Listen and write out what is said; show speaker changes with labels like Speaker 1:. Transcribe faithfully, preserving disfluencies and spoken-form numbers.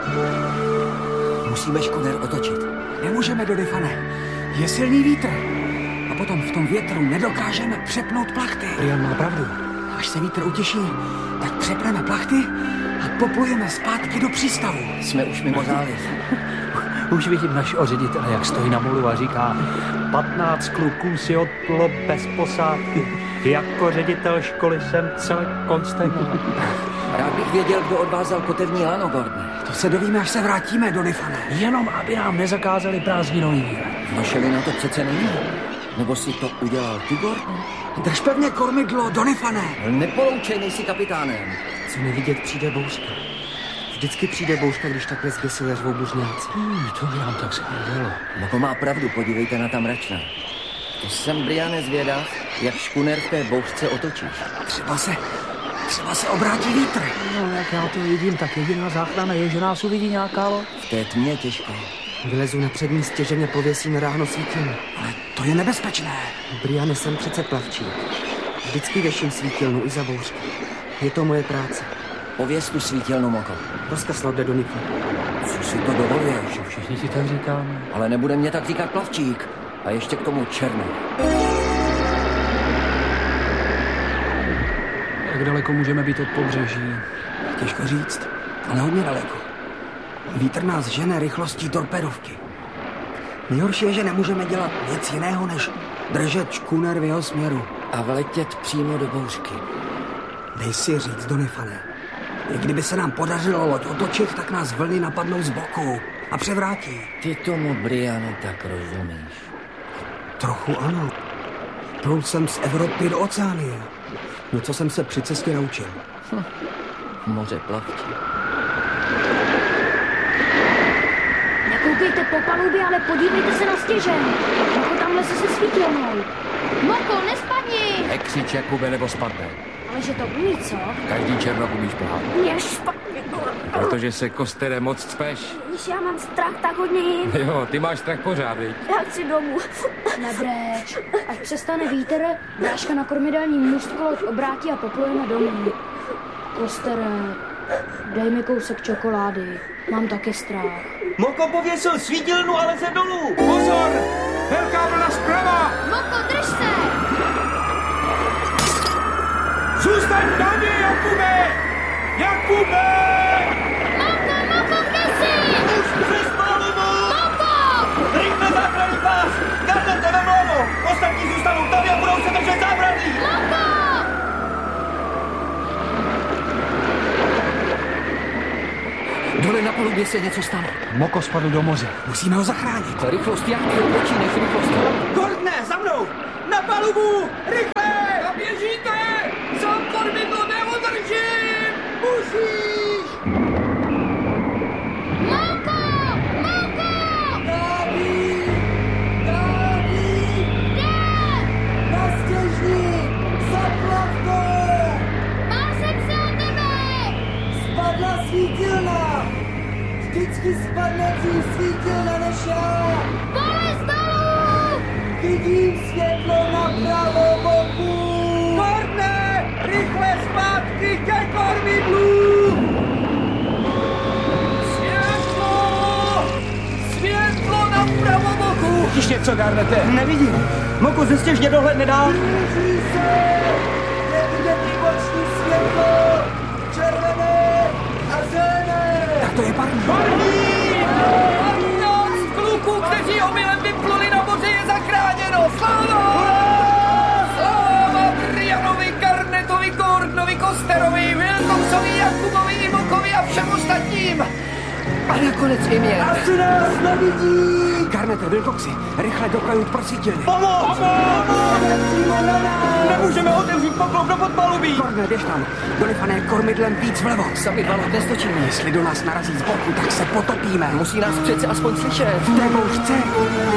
Speaker 1: Musíme škuner otočit.
Speaker 2: Nemůžeme, Donifane. Je silný vítr. A potom v tom větru nedokážeme přepnout plachty.
Speaker 3: Brian má pravdu.
Speaker 2: Až se vítr utěší, tak přepneme plachty a poplujeme zpátky do přístavu.
Speaker 1: Jsme už mimo záliv.
Speaker 3: Už vidím našeho ředitele, jak stojí na molu a říká: patnáct kluků si odplulo bez posádky. Jako ředitel školy jsem celé konsternován.
Speaker 1: Rád bych věděl, kdo odvázal kotevní lano, Gordne.
Speaker 2: To se dovíme, až se vrátíme, Donifane.
Speaker 3: Jenom aby nám nezakázali prázdninový výlet.
Speaker 1: Vašeli na to přece není. Nebo si to udělal ty, Gordne?
Speaker 2: Drž pevně kormidlo, Donifane.
Speaker 1: Nepoloučej, nejsi kapitánem.
Speaker 4: Co nevidět, přijde bouřka. Vždycky přijde bouřka, když takhle zběsile řvou buřňáci.
Speaker 3: Hmm, to by nám tak schválilo.
Speaker 1: Moko má pravdu, podívejte na ta mračna. To jsem, Briane, zvědav, jak škuner v té bouřce otočíš.
Speaker 2: Třeba se, třeba se obrátí vítr.
Speaker 3: No, jak já to vidím, tak jediná záchrana je, že nás uvidí nějaká loď.
Speaker 1: V té tmě je těžké.
Speaker 4: Vylezu na přední stěže, mě pověsí na ráhno svítilnu.
Speaker 2: Ale to je nebezpečné.
Speaker 4: Briane, jsem přece plavčík. Vždycky věším svítilnu i za bouřky. Je to moje práce.
Speaker 1: Pověz tu svítilnu, Moko.
Speaker 4: Rozkaz, lorde Donifane.
Speaker 1: Co si to dovoluješ?
Speaker 3: Všichni si tak říkáme.
Speaker 1: Ale nebude mě tak říkat plavčík. A ještě k tomu černý.
Speaker 3: Jak daleko můžeme být od pobřeží?
Speaker 2: Těžko říct, ale hodně daleko. Vítr nás žene rychlostí torpedovky. Nejhorší je, že nemůžeme dělat nic jiného, než držet škuner v jeho směru.
Speaker 1: A vletět přímo do bouřky.
Speaker 2: Dej si říct, Donifane. I kdyby se nám podařilo loď otočit, tak nás vlny napadnou z boku a převrátí.
Speaker 1: Ty tomu, Briane, tak rozumíš.
Speaker 2: Trochu ano. Plul jsem z Evropy do Oceánie. Něco jsem se při cestě naučil.
Speaker 1: Hm. Moře plavčí.
Speaker 5: Nekoukejte po palubě, ale podívejte se na stěžen. Moko tamhle se se svítilnou. Moko, nespadni!
Speaker 6: Nekřič, Jakube, nebo spadne.
Speaker 5: Ale že to umí, co?
Speaker 6: Každý černok umí šplhat.
Speaker 5: Mě špatně.
Speaker 6: Protože se, Kostere, moc cpeš.
Speaker 5: Když já mám strach, tak hodně jim.
Speaker 6: Jo, ty máš strach pořád, viď?
Speaker 5: Já chci domů. Nebreč. Až přestane vítr, bráška na kormidelní můstku loď obrátí a poplujeme domů. Kostere, dej mi kousek čokolády. Mám taky strach.
Speaker 7: Moko pověsil svítilnu, ale se dolů. Pozor! Velká vlna zprava!
Speaker 5: Moko, drž se!
Speaker 7: Zůstaň tady, Jakube! Jakube!
Speaker 5: Moko, Moko, kde jsi?
Speaker 7: Už přes palubu!
Speaker 5: Moko!
Speaker 7: Rychle záchranný pás! Garnete vemlovo! Ostatní zůstanou tady a budou se držet zábradlí!
Speaker 5: Moko!
Speaker 1: Dole na palubě se něco stalo.
Speaker 3: Moko spadl do moře.
Speaker 2: Musíme ho zachránit.
Speaker 1: Rychlost jachty je větší než rychlost.
Speaker 7: Gordne, za mnou! Na palubu! Rychle!
Speaker 6: A běžíte! Sám kormidlo neodržím!
Speaker 7: Musíš!
Speaker 5: Moko! Moko!
Speaker 7: Dáví! Dáví!
Speaker 5: Kde?
Speaker 7: Na stěžni! Za plavkou!
Speaker 5: Bál jsem se o tebe!
Speaker 7: Spadla svítilna! Vždycky spadne dřív svítilna než já!
Speaker 5: Polez dolů!
Speaker 7: Vidím světlo na pravou boku! Gordne! Rychle zpátky ke kormidlu! Světlo! Světlo na pravou boku!
Speaker 3: Vidíš něco, Garnete?
Speaker 7: Nevidím. Moko ze stěžně dohledne dál. Blíží se! Je vidět i boční světlo! Červené a zelené!
Speaker 2: Tak to je parní.
Speaker 7: patnáct kluků, kteří omylem vypluli na moře, je zachráněno! Sláva! Sláva Brianovi, Garnetovi, Gordnovi, Kosterovi, Wilcoxovi, Jakubovi, i Mokovi a všem ostatním!
Speaker 1: A nakonec i mě.
Speaker 7: Asi nás nevidí!
Speaker 2: Garnete, Wilcoxi, rychle do kajut pro svítilny.
Speaker 7: Pomoc! Pomoc! Nemůžeme otevřít poklop do podpalubí!
Speaker 2: Gordne, běž tam. Donifane, kormidlem víc vlevo.
Speaker 1: Sami dva loď nestočíme.
Speaker 2: Jestli do nás narazí z boku, tak se potopíme.
Speaker 1: Musí nás přece aspoň slyšet.
Speaker 2: V té bouřce